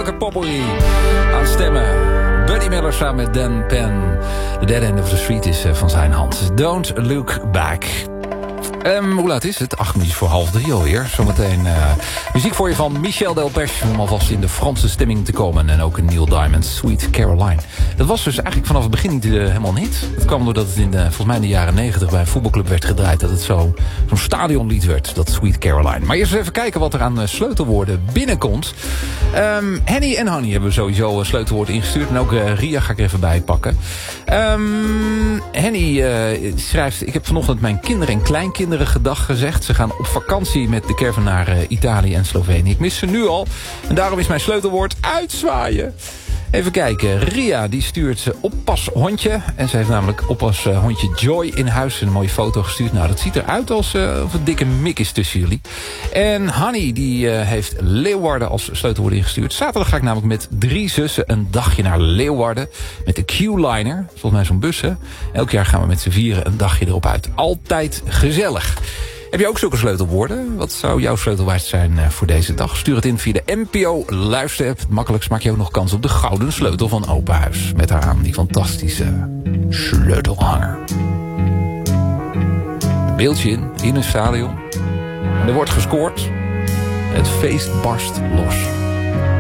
heerlijke potpourri aan stemmen. Buddy Miller samen met Dan Penn. The Dead End of the Street is van zijn hand. Don't Look Back. Hoe laat is het? 2:08 alweer. Zometeen muziek voor je van Michel Delpech. Om alvast in de Franse stemming te komen. En ook Neil Diamond, Sweet Caroline. Dat was dus eigenlijk vanaf het begin niet helemaal een hit. Dat kwam doordat het volgens mij in de jaren 90 bij een voetbalclub werd gedraaid. Dat het zo'n stadionlied werd, dat Sweet Caroline. Maar eerst even kijken wat er aan sleutelwoorden binnenkomt. Henny en Honey hebben sowieso sleutelwoorden ingestuurd. En ook Ria ga ik er even bij pakken. Henny schrijft: ik heb vanochtend mijn kinderen en kleinkinderen gedag gezegd. Ze gaan op vakantie met de caravan naar Italië en Slovenië. Ik mis ze nu al. En daarom is mijn sleutelwoord uitzwaaien. Even kijken. Ria die stuurt oppashondje. En ze heeft namelijk oppashondje Joy in huis. Een mooie foto gestuurd. Nou, dat ziet eruit als of een dikke mik is tussen jullie. En Honey die heeft Leeuwarden als sleutelwoord ingestuurd. Zaterdag ga ik namelijk met 3 zussen een dagje naar Leeuwarden. Met de Q-Liner. Volgens mij zo'n bus, hè. Elk jaar gaan we met z'n vieren een dagje erop uit. Altijd gezellig. Heb je ook zulke sleutelwoorden? Wat zou jouw sleutelwoord zijn voor deze dag? Stuur het in via de NPO luisterapp. Het makkelijkst maak je ook nog kans op de gouden sleutel van Open Huis. Met daaraan die fantastische sleutelhanger. Een beeldje in een stadion. Er wordt gescoord. Het feest barst los.